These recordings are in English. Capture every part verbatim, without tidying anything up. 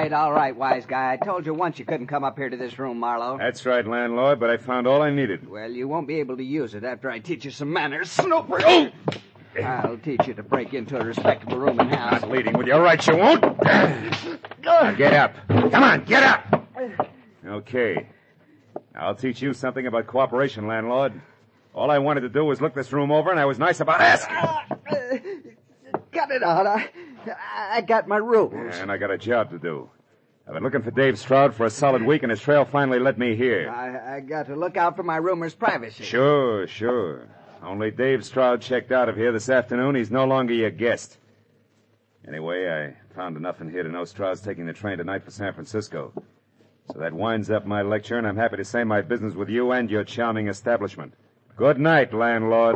right, all right, wise guy. I told you once you couldn't come up here to this room, Marlowe. That's right, landlord, but I found all I needed. Well, you won't be able to use it after I teach you some manners, Snooper. Oh! I'll teach you to break into a respectable room and house. Not leading with your right, you won't. Now get up. Come on, get up. Okay. I'll teach you something about cooperation, landlord. All I wanted to do was look this room over, and I was nice about asking. Uh, cut it out. I, I got my rules. And I got a job to do. I've been looking for Dave Stroud for a solid week, and his trail finally led me here. I, I got to look out for my roomer's privacy. Sure, sure. Only Dave Stroud checked out of here this afternoon. He's no longer your guest. Anyway, I found enough in here to know Stroud's taking the train tonight for San Francisco. So that winds up my lecture, and I'm happy to say my business with you and your charming establishment. Good night, landlord.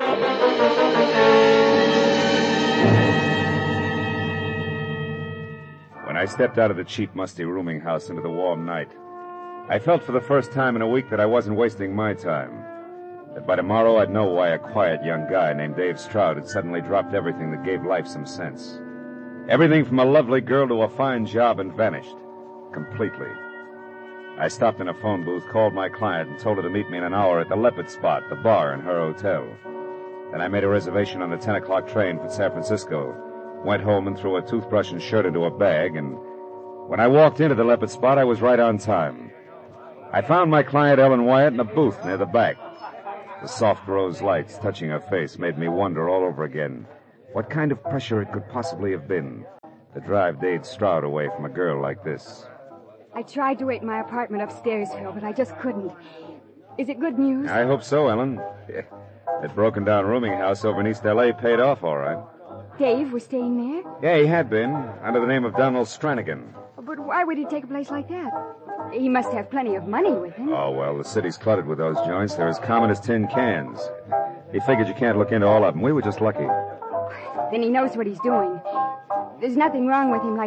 When I stepped out of the cheap, musty rooming house into the warm night, I felt for the first time in a week that I wasn't wasting my time. That by tomorrow I'd know why a quiet young guy named Dave Stroud had suddenly dropped everything that gave life some sense. Everything from a lovely girl to a fine job and vanished. Completely. I stopped in a phone booth, called my client, and told her to meet me in an hour at the Leopard Spot, the bar in her hotel. Then I made a reservation on the ten o'clock train for San Francisco, went home and threw a toothbrush and shirt into a bag, and when I walked into the Leopard Spot, I was right on time. I found my client, Ellen Wyatt, in a booth near the back. The soft rose lights touching her face made me wonder all over again what kind of pressure it could possibly have been to drive Dave Stroud away from a girl like this. I tried to wait in my apartment upstairs, Phil, but I just couldn't. Is it good news? I hope so, Ellen. That broken-down rooming house over in East L A paid off all right. Dave was staying there? Yeah, he had been, under the name of Donald Stranigan. But why would he take a place like that? He must have plenty of money with him. Oh, well, the city's cluttered with those joints. They're as common as tin cans. He figured you can't look into all of them. We were just lucky. Then he knows what he's doing. There's nothing wrong with him, like...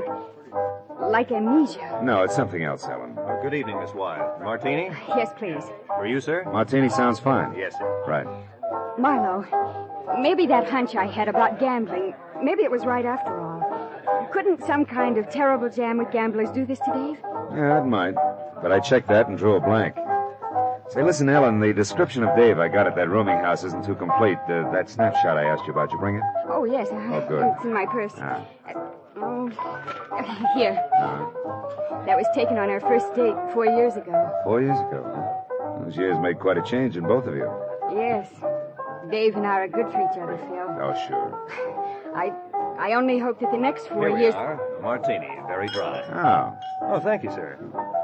like amnesia. No, it's something else, Ellen. Uh, good evening, Miss Wyatt. Martini? Yes, please. For you, sir? Martini sounds fine. Yes, sir. Right. Marlowe, maybe that hunch I had about gambling, maybe it was right after all. Couldn't some kind of terrible jam with gamblers do this to Dave? Yeah, it might. But I checked that and drew a blank. Say, listen, Ellen, the description of Dave I got at that rooming house isn't too complete. Uh, that snapshot I asked you about, you bring it? Oh, yes. Uh, Oh, good. It's in my purse. Ah. Uh, oh, here. Uh, That was taken on our first date four years ago. four years ago, huh? Those years made quite a change in both of you. Yes. Dave and I are good for each other, Phil. Oh, sure. I I only hope that the next four Here we years... are. Martini, very dry. Oh. Oh, thank you, sir.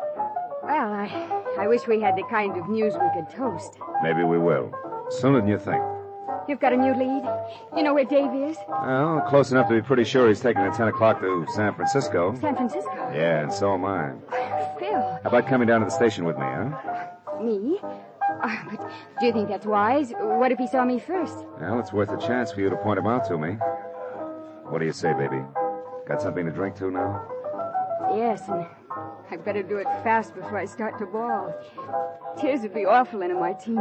Well, I, I wish we had the kind of news we could toast. Maybe we will. Sooner than you think. You've got a new lead? You know where Dave is? Well, close enough to be pretty sure he's taking the ten o'clock to San Francisco. San Francisco? Yeah, and so am I. Phil. How about coming down to the station with me, huh? Me? Uh, but do you think that's wise? What if he saw me first? Well, it's worth a chance for you to point him out to me. What do you say, baby? Got something to drink to now? Yes, and I'd better do it fast before I start to bawl. Tears would be awful in a martini.